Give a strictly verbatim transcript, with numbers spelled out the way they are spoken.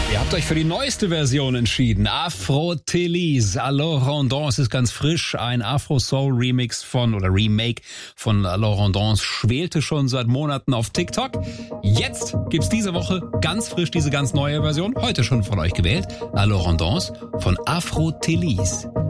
Ihr habt euch für die neueste Version entschieden. Afro-Télise, Alors Rondance ist ganz frisch. Ein Afro-Soul-Remix von, oder Remake von Alors Rondance schwelte schon seit Monaten auf TikTok. Jetzt gibt's diese Woche ganz frisch diese ganz neue Version. Heute schon von euch gewählt. Alors Rondance von Afro-Télise.